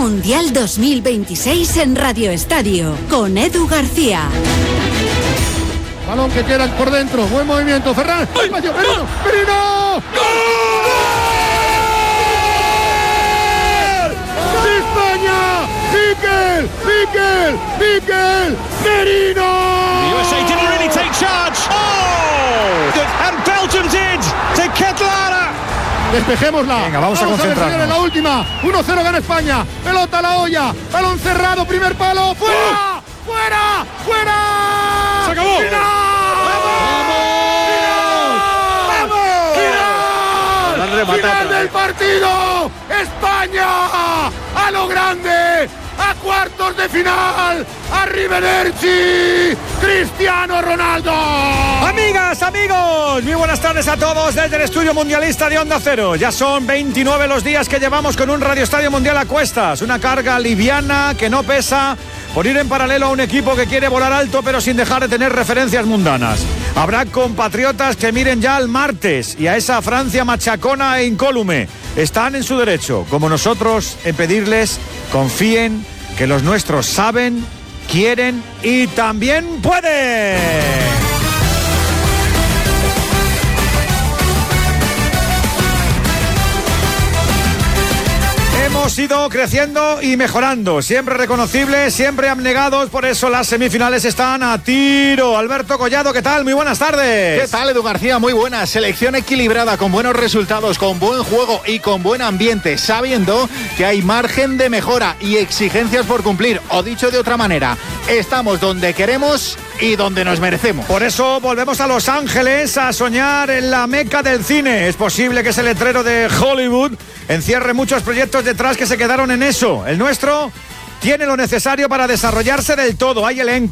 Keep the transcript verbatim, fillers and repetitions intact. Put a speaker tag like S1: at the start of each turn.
S1: Mundial dos mil veintiséis en Radio Estadio, con Edu García.
S2: Balón que queda por dentro, buen movimiento, Ferran. ¡Ay! ¡Merino! ¡Merino! ¡Merino! ¡Gol! ¡De España! ¡Mikel! ¡Mikel! ¡Mikel! ¡Merino!
S3: The U S A didn't really take charge. Oh! And Belgium did to Ketlana.
S2: Despejémosla.
S4: Venga, vamos, vamos a concentrarnos.
S2: A ver, en la última. uno cero gana España. Pelota a la olla. Balón cerrado. Primer palo. ¡Fuera! ¡Uh! ¡Fuera! ¡Fuera!
S3: ¡Se acabó!
S2: ¡Vamos! ¡Final! ¡Final del partido! ¡España! ¡A lo grande! ¡A cuartos de final! ¡Arrivederci! ¡Cristiano Ronaldo!
S4: Amigas, amigos, muy buenas tardes a todos desde el estudio mundialista de Onda Cero. Ya son veintinueve los días que llevamos con un Radio Estadio Mundial a cuestas. Una carga liviana que no pesa por ir en paralelo a un equipo que quiere volar alto pero sin dejar de tener referencias mundanas. Habrá compatriotas que miren ya al martes y a esa Francia machacona e incólume. Están en su derecho, como nosotros, en pedirles confíen, que los nuestros saben, quieren y también pueden. Hemos ido creciendo y mejorando, siempre reconocibles, siempre abnegados, por eso las semifinales están a tiro. Alberto Collado, ¿qué tal? Muy buenas tardes.
S5: ¿Qué tal, Edu García? Muy buenas. Selección equilibrada, con buenos resultados, con buen juego y con buen ambiente, sabiendo que hay margen de mejora y exigencias por cumplir. O dicho de otra manera, estamos donde queremos y donde nos merecemos.
S4: Por eso volvemos a Los Ángeles a soñar en la meca del cine. Es posible que ese letrero de Hollywood encierre muchos proyectos detrás que se quedaron en eso. El nuestro tiene lo necesario para desarrollarse del todo. Hay elenco.